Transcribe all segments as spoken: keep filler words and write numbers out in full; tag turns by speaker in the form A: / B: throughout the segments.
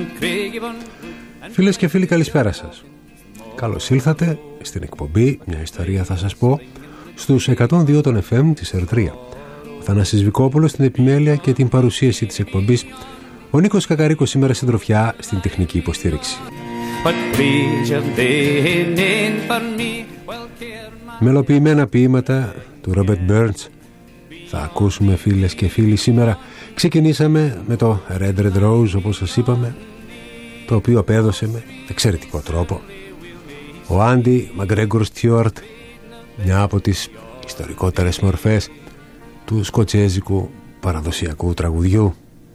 A: Φίλες και φίλοι, καλησπέρα σας. Καλώς ήλθατε στην εκπομπή «Μια ιστορία θα σας πω» στους εκατόν δύο των εφ εμ της Ερτρία. Ο Θανάσης Βικόπουλος στην επιμέλεια και την παρουσίαση της εκπομπής. Ο Νίκος Κακαρίκος σήμερα συντροφιά στην τεχνική υποστήριξη. Μελοποιημένα ποίηματα του Ρόμπερτ Μπέρνς θα ακούσουμε, φίλες και φίλοι, σήμερα. Ξεκινήσαμε με το Red Red Rose, όπως σας είπαμε, το οποίο απέδωσε με εξαιρετικό τρόπο ο Άντι Μαγκρέγκορ Στιούαρτ, μια από τις ιστορικότερες μορφές του σκοτσέζικου παραδοσιακού τραγουδιού.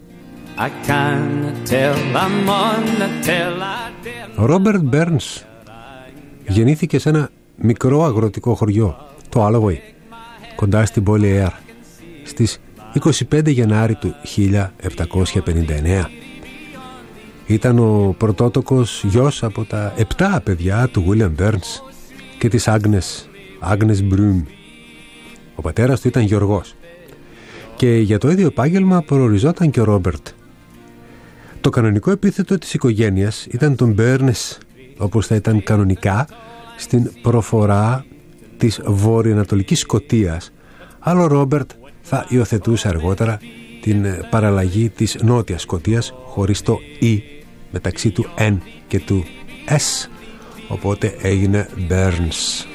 A: Ο Ρόμπερτ Μπέρνς γεννήθηκε σε ένα μικρό αγροτικό χωριό, το Alloway, κοντά στην πόλη Αέρ, στις είκοσι πέντε Γενάρη του χίλια επτακόσια πενήντα εννέα. Ήταν ο πρωτότοκος γιος από τα επτά παιδιά του William Burns και της Agnes, Agnes Broom. Ο πατέρας του ήταν γεωργός και για το ίδιο επάγγελμα προοριζόταν και ο Ρόμπερτ. Το κανονικό επίθετο της οικογένειας ήταν τον Burns, όπως θα ήταν κανονικά στην προφορά της βορειοανατολικής Σκωτίας, αλλά ο Ρόμπερτ θα υιοθετούσε αργότερα την παραλλαγή της Νότιας Σκωτίας χωρίς το «e» μεταξύ του «n» και του «s», οπότε έγινε Burns.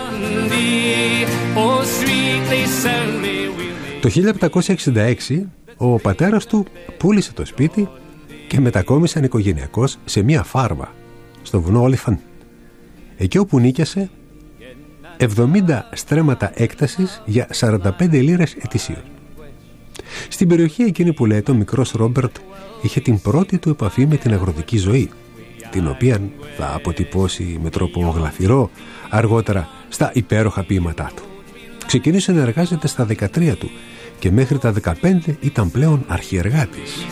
A: Το χίλια επτακόσια εξήντα έξι ο πατέρας του πούλησε το σπίτι και μετακόμισαν οικογενειακώς σε μία φάρμα στο βουνό Όλιφαν, εκεί όπου νίκιασε εβδομήντα στρέμματα έκτασης για σαράντα πέντε λίρες ετησίως. Στην περιοχή εκείνη που λέει, το μικρός Ρόμπερτ είχε την πρώτη του επαφή με την αγροτική ζωή, την οποία θα αποτυπώσει με τρόπο γλαφυρό αργότερα στα υπέροχα ποίηματά του. Ξεκίνησε να εργάζεται στα δεκατρία του και μέχρι τα δεκαπέντε ήταν πλέον αρχιεργάτης.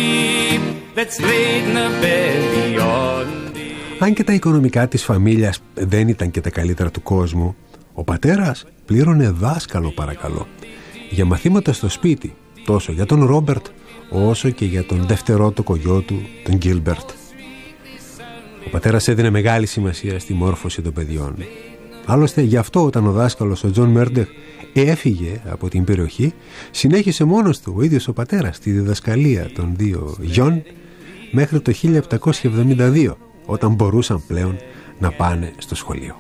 A: Αν και τα οικονομικά της φαμίλιας δεν ήταν και τα καλύτερα του κόσμου, ο πατέρας πλήρωνε δάσκαλο, παρακαλώ, για μαθήματα στο σπίτι, τόσο για τον Ρόμπερτ όσο και για τον δευτερότοκο γιο του, τον Γκίλμπερτ. Ο πατέρας έδινε μεγάλη σημασία στη μόρφωση των παιδιών. Άλλωστε, γι' αυτό όταν ο δάσκαλος, ο Τζον Μέρντεχ, έφυγε από την περιοχή, συνέχισε μόνος του ο ίδιος ο πατέρας τη διδασκαλία των δύο γιών μέχρι το χίλια επτακόσια εβδομήντα δύο, όταν μπορούσαν πλέον να πάνε στο σχολείο.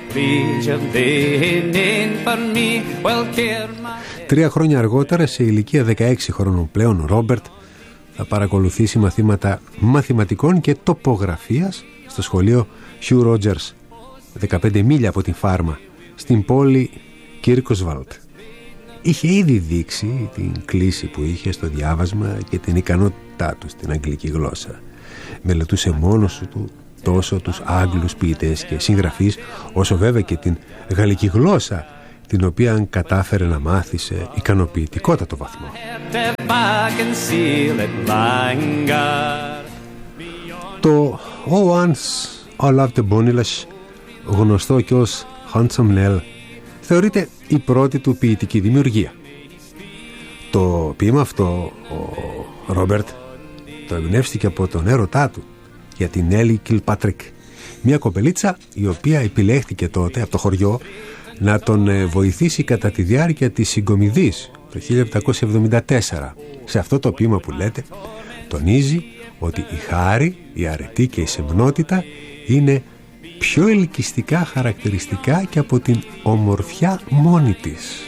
A: Τρία χρόνια αργότερα, σε ηλικία δεκαέξι χρόνων πλέον, ο Ρόμπερτ θα παρακολουθήσει μαθήματα μαθηματικών και τοπογραφίας στο σχολείο Hugh Rogers, δεκαπέντε μίλια από την φάρμα, στην πόλη Κίρκοσβαλτ. Είχε ήδη δείξει την κλίση που είχε στο διάβασμα και την ικανότητά του στην αγγλική γλώσσα. Μελετούσε μόνος του τόσο τους Άγγλους ποιητές και συγγραφείς, όσο βέβαια και την γαλλική γλώσσα, την οποία κατάφερε να μάθει σε ικανοποιητικότατο βαθμό. Το «Oh once I loved the Bonnilash», γνωστό και ως Handsome Nell, θεωρείται η πρώτη του ποιητική δημιουργία. Το ποίημα αυτό ο Ρόμπερτ το εμπνεύστηκε από τον έρωτά του για την Έλλη Κιλπάτρικ, μια κοπελίτσα η οποία επιλέχθηκε τότε από το χωριό να τον βοηθήσει κατά τη διάρκεια της συγκομιδής το χίλια επτακόσια εβδομήντα τέσσερα. Σε αυτό το ποίημα που λέτε τονίζει ότι η χάρη, η αρετή και η σεμνότητα είναι πιο ελκυστικά χαρακτηριστικά και από την ομορφιά μόνη της.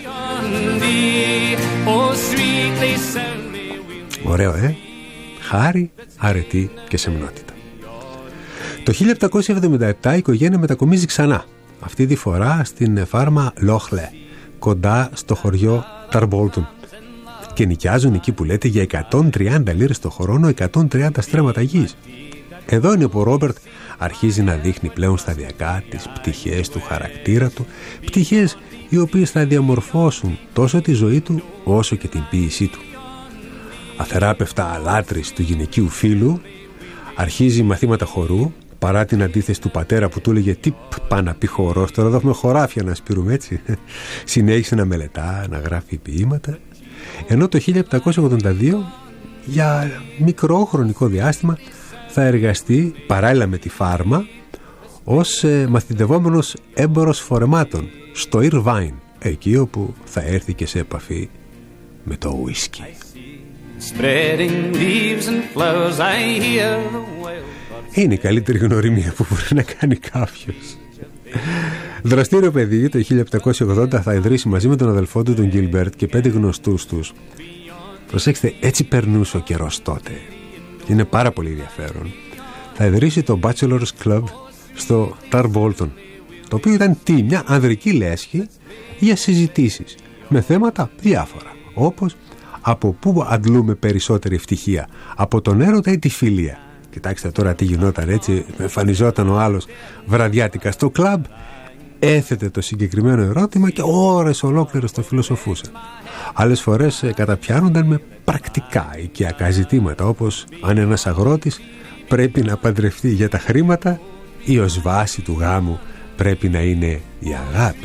A: Ωραίο, ε? Χάρη, αρετή και σεμνότητα. Το χίλια επτακόσια εβδομήντα επτά η οικογένεια μετακομίζει ξανά, αυτή τη φορά στην φάρμα Λόχλε, κοντά στο χωριό Ταρμπόλτον, και νοικιάζουν εκεί που λέτε για εκατόν τριάντα λίρες το χρόνο εκατόν τριάντα στρέμματα γης. Εδώ είναι που ο Ρόμπερτ αρχίζει να δείχνει πλέον σταδιακά τις πτυχές του χαρακτήρα του, πτυχές οι οποίες θα διαμορφώσουν τόσο τη ζωή του όσο και την ποίησή του. Αθεράπευτα λάτρης του γυναικείου φίλου, αρχίζει μαθήματα χορού, παρά την αντίθεση του πατέρα που του έλεγε «Τι πάει να πει χορός, τώρα εδώ έχουμε χωράφια να σπείρουμε, έτσι». Συνέχισε να μελετά, να γράφει ποίηματα, ενώ το χίλια επτακόσια ογδόντα δύο, για μικρό χρονικό διάστημα, θα εργαστεί παράλληλα με τη φάρμα ως ε, μαθητευόμενος έμπορος φορεμάτων στο Irvine, εκεί όπου θα έρθει και σε επαφή με το ουίσκι. Είναι η καλύτερη γνωριμία που μπορεί να κάνει κάποιος. Δραστήριο παιδί, το χίλια επτακόσια ογδόντα θα ιδρύσει μαζί με τον αδελφό του τον Γκίλμπερτ και πέντε γνωστούς τους. Προσέξτε, έτσι περνούσε ο καιρός τότε και είναι πάρα πολύ ενδιαφέρον. Θα ιδρύσει το Bachelor's Club στο Tarbolton, το οποίο ήταν τι, μια ανδρική λέσχη για συζητήσεις με θέματα διάφορα, όπως από πού αντλούμε περισσότερη ευτυχία, από τον έρωτα ή τη φιλία. Κοιτάξτε τώρα τι γινόταν, έτσι εμφανιζόταν ο άλλος βραδιάτικα στο κλαμπ, έθετε το συγκεκριμένο ερώτημα και ώρες ολόκληρες το φιλοσοφούσε. Άλλες φορές καταπιάνονταν με πρακτικά οικιακά ζητήματα, όπως αν ένας αγρότης πρέπει να παντρευτεί για τα χρήματα ή ως βάση του γάμου πρέπει να είναι η αγάπη.